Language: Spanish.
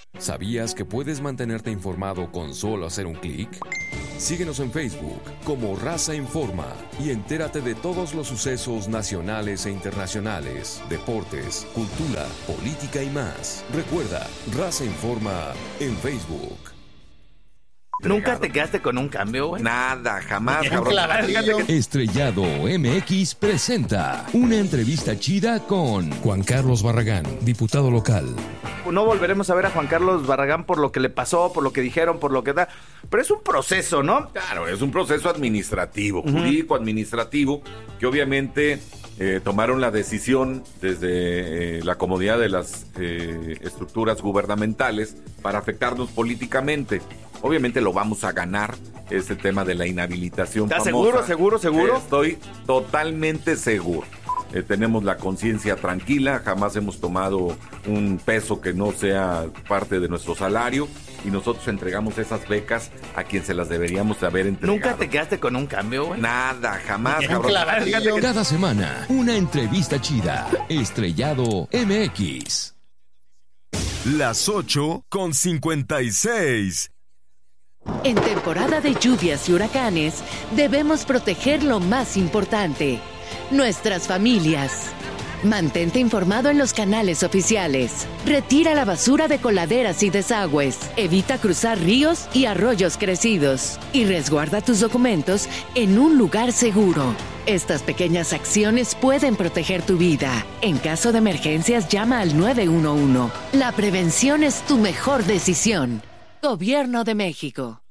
¿Sabías que puedes mantenerte informado con solo hacer un clic? Síguenos en Facebook como Raza Informa y entérate de todos los sucesos nacionales e internacionales, deportes, cultura, política y más. Recuerda, Raza Informa en Facebook. ¿Nunca te quedaste con un cambio, güey? Nada, jamás, cabrón. Estrellado MX presenta una entrevista chida con Juan Carlos Barragán, diputado local. No volveremos a ver a Juan Carlos Barragán por lo que le pasó, por lo que dijeron, por lo que da. Pero es un proceso, ¿no? Claro, es un proceso administrativo, jurídico administrativo, que obviamente tomaron la decisión desde la comodidad de las estructuras gubernamentales para afectarnos políticamente. Obviamente lo vamos a ganar, ese tema de la inhabilitación ¿Estás famosa. seguro? Estoy totalmente seguro. Tenemos la conciencia tranquila, jamás hemos tomado un peso que no sea parte de nuestro salario y nosotros entregamos esas becas a quien se las deberíamos de haber entregado. ¿Nunca te quedaste con un cambio, güey? Nada, jamás, cabrón. Cada semana, una entrevista chida. Estrellado MX. Las 8:56. En temporada de lluvias y huracanes, debemos proteger lo más importante, nuestras familias. Mantente informado en los canales oficiales. Retira la basura de coladeras y desagües. Evita cruzar ríos y arroyos crecidos. Y resguarda tus documentos en un lugar seguro. Estas pequeñas acciones pueden proteger tu vida. En caso de emergencias, llama al 911. La prevención es tu mejor decisión. Gobierno de México.